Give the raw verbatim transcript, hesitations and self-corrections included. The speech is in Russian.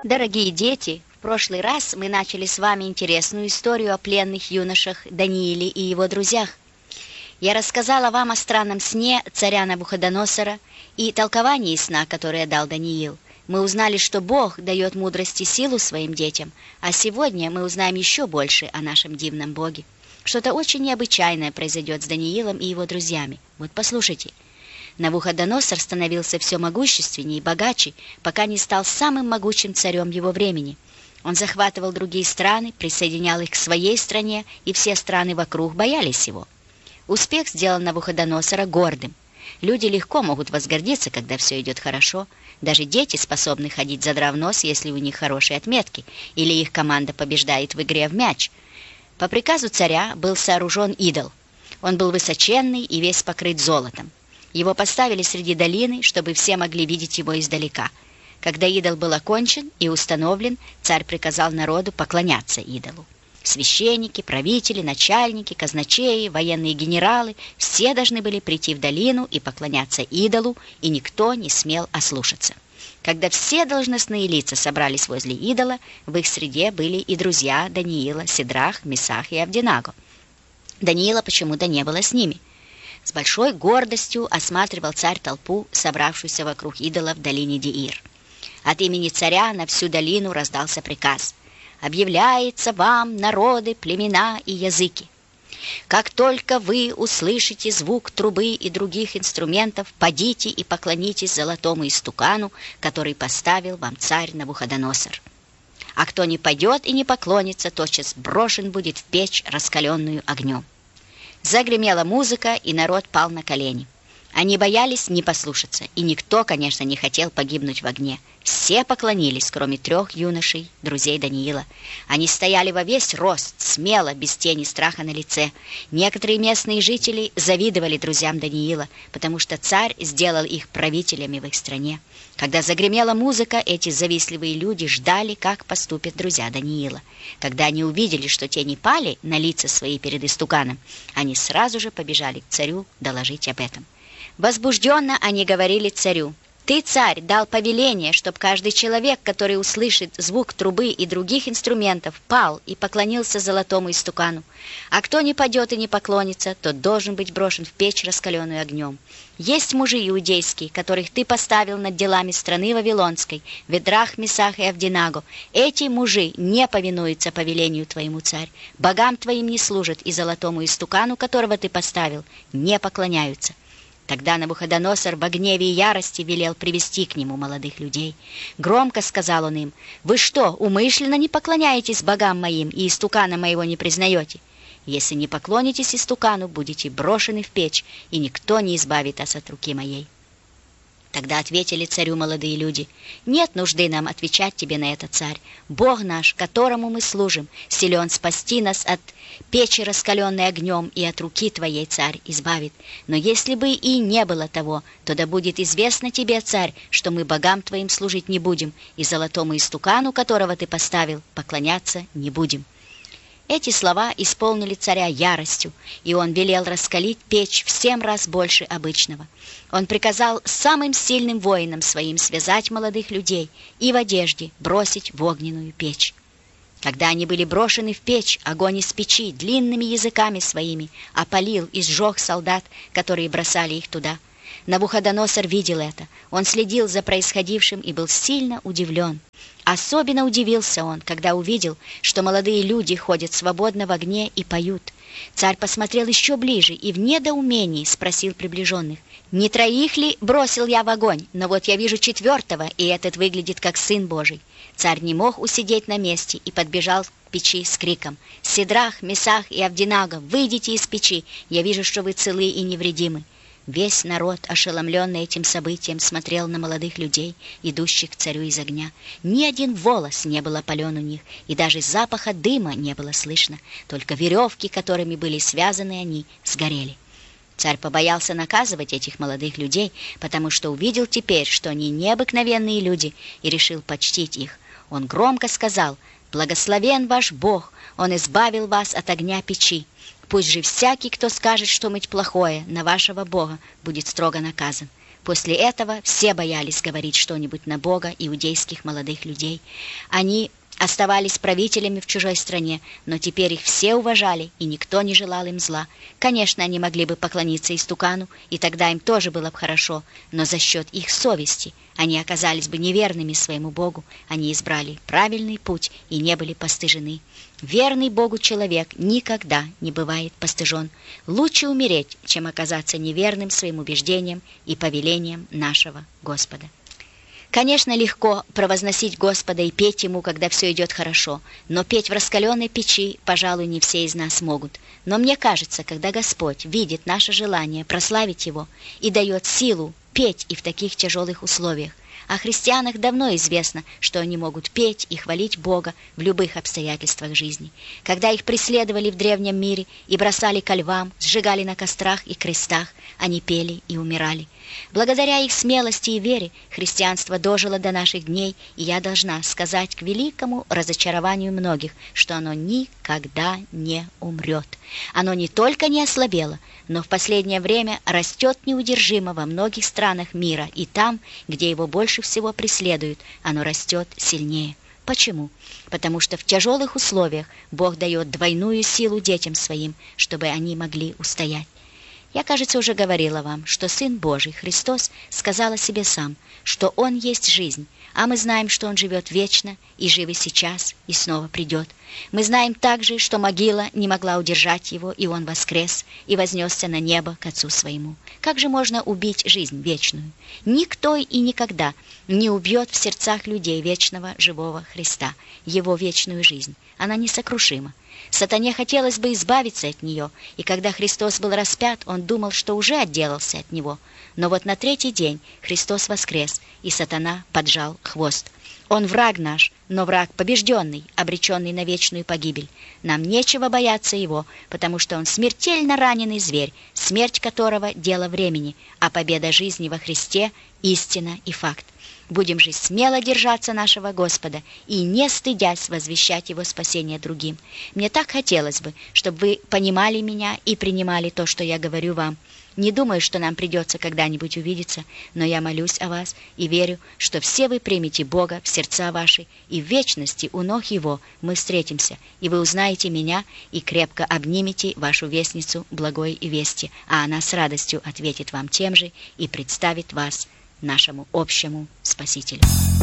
Дорогие дети, в прошлый раз мы начали с вами интересную историю о пленных юношах Данииле и его друзьях. Я рассказала вам о странном сне царя Навуходоносора и толковании сна, которое дал Даниил. Мы узнали, что Бог дает мудрость и силу своим детям, а сегодня мы узнаем еще больше о нашем дивном Боге. Что-то очень необычайное произойдет с Даниилом и его друзьями. Вот послушайте. Навуходоносор становился все могущественнее и богаче, пока не стал самым могучим царем его времени. Он захватывал другие страны, присоединял их к своей стране, и все страны вокруг боялись его. Успех сделал Навуходоносора гордым. Люди легко могут возгордиться, когда все идет хорошо. Даже дети способны ходить задрав нос, если у них хорошие отметки, или их команда побеждает в игре в мяч. По приказу царя был сооружен идол. Он был высоченный и весь покрыт золотом. Его поставили среди долины, чтобы все могли видеть его издалека. Когда идол был окончен и установлен, царь приказал народу поклоняться идолу. Священники, правители, начальники, казначеи, военные генералы – все должны были прийти в долину и поклоняться идолу, и никто не смел ослушаться. Когда все должностные лица собрались возле идола, в их среде были и друзья Даниила, Сидрах, Месах и Авденаго. Даниила почему-то не было с ними. С большой гордостью осматривал царь толпу, собравшуюся вокруг идола в долине Деир. От имени царя на всю долину раздался приказ: «Объявляется вам, народы, племена и языки. Как только вы услышите звук трубы и других инструментов, подите и поклонитесь золотому истукану, который поставил вам царь Навуходоносор. А кто не пойдет и не поклонится, тотчас брошен будет в печь, раскаленную огнем». Загремела музыка, и народ пал на колени. Они боялись не послушаться, и никто, конечно, не хотел погибнуть в огне. Все поклонились, кроме трех юношей, друзей Даниила. Они стояли во весь рост, смело, без тени страха на лице. Некоторые местные жители завидовали друзьям Даниила, потому что царь сделал их правителями в их стране. Когда загремела музыка, эти завистливые люди ждали, как поступят друзья Даниила. Когда они увидели, что те не пали на лица свои перед истуканом, они сразу же побежали к царю доложить об этом. Возбужденно они говорили царю: «Ты, царь, дал повеление, чтобы каждый человек, который услышит звук трубы и других инструментов, пал и поклонился золотому истукану. А кто не падет и не поклонится, тот должен быть брошен в печь, раскаленную огнем. Есть мужи иудейские, которых ты поставил над делами страны Вавилонской, Ведрах, Месах и Авденаго. Эти мужи не повинуются повелению твоему, царь, богам твоим не служат, и золотому истукану, которого ты поставил, не поклоняются». Тогда Навуходоносор в гневе и ярости велел привести к нему молодых людей. Громко сказал он им: «Вы что, умышленно не поклоняетесь богам моим и истукана моего не признаете? Если не поклонитесь истукану, будете брошены в печь, и никто не избавит вас от руки моей». Тогда ответили царю молодые люди: «Нет нужды нам отвечать тебе на это, царь. Бог наш, которому мы служим, силен спасти нас от печи, раскаленной огнем, и от руки твоей, царь, избавит. Но если бы и не было того, то да будет известно тебе, царь, что мы богам твоим служить не будем, и золотому истукану, которого ты поставил, поклоняться не будем». Эти слова исполнили царя яростью, и он велел раскалить печь в семь раз больше обычного. Он приказал самым сильным воинам своим связать молодых людей и в одежде бросить в огненную печь. Когда они были брошены в печь, огонь из печи длинными языками своими опалил и сжег солдат, которые бросали их туда. Навуходоносор видел это. Он следил за происходившим и был сильно удивлен. Особенно удивился он, когда увидел, что молодые люди ходят свободно в огне и поют. Царь посмотрел еще ближе и в недоумении спросил приближенных: «Не троих ли бросил я в огонь? Но вот я вижу четвертого, и этот выглядит как Сын Божий». Царь не мог усидеть на месте и подбежал к печи с криком: «Сидрах, Месах и Авденаго, выйдите из печи! Я вижу, что вы целы и невредимы». Весь народ, ошеломленный этим событием, смотрел на молодых людей, идущих к царю из огня. Ни один волос не был опален у них, и даже запаха дыма не было слышно, только веревки, которыми были связаны они, сгорели. Царь побоялся наказывать этих молодых людей, потому что увидел теперь, что они необыкновенные люди, и решил почтить их. Он громко сказал: «Благословен ваш Бог, Он избавил вас от огня печи. Пусть же всякий, кто скажет что-нибудь плохое на вашего Бога, будет строго наказан. После этого все боялись говорить что-нибудь на Бога иудейских молодых людей. Они оставались правителями в чужой стране, но теперь их все уважали, и никто не желал им зла. Конечно, они могли бы поклониться истукану, и тогда им тоже было бы хорошо, но за счет их совести они оказались бы неверными своему Богу, они избрали правильный путь и не были постыжены. Верный Богу человек никогда не бывает постыжен. Лучше умереть, чем оказаться неверным своим убеждениям и повелениям нашего Господа. Конечно, легко провозносить Господа и петь Ему, когда все идет хорошо, но петь в раскаленной печи, пожалуй, не все из нас могут. Но мне кажется, когда Господь видит наше желание прославить Его и дает силу петь и в таких тяжелых условиях, о христианах давно известно, что они могут петь и хвалить Бога в любых обстоятельствах жизни. Когда их преследовали в древнем мире и бросали ко львам, сжигали на кострах и крестах, они пели и умирали. Благодаря их смелости и вере христианство дожило до наших дней, и я должна сказать к великому разочарованию многих, что оно никогда не умрет. Оно не только не ослабело, но в последнее время растет неудержимо во многих странах мира, и там, где его больше всего преследуют, оно растет сильнее. Почему? Потому что в тяжелых условиях Бог дает двойную силу детям своим, чтобы они могли устоять. Я, кажется, уже говорила вам, что Сын Божий, Христос, сказал о себе сам, что Он есть жизнь, а мы знаем, что Он живет вечно и жив и сейчас, и снова придет. Мы знаем также, что могила не могла удержать Его, и Он воскрес и вознесся на небо к Отцу Своему. Как же можно убить жизнь вечную? Никто и никогда не убьет в сердцах людей вечного живого Христа, Его вечную жизнь. Она несокрушима. Сатане хотелось бы избавиться от нее, и когда Христос был распят, он думал, что уже отделался от него. Но вот на третий день Христос воскрес, и сатана поджал хвост. Он враг наш, но враг побежденный, обреченный на вечную погибель. Нам нечего бояться его, потому что он смертельно раненый зверь, смерть которого – дело времени, а победа жизни во Христе – истина и факт. Будем же смело держаться нашего Господа и, не стыдясь, возвещать Его спасение другим. Мне так хотелось бы, чтобы вы понимали меня и принимали то, что я говорю вам. Не думаю, что нам придется когда-нибудь увидеться, но я молюсь о вас и верю, что все вы примете Бога в сердца ваши, и в вечности у ног Его мы встретимся, и вы узнаете меня и крепко обнимете вашу вестницу благой вести, а она с радостью ответит вам тем же и представит вас нашему общему Спасителю.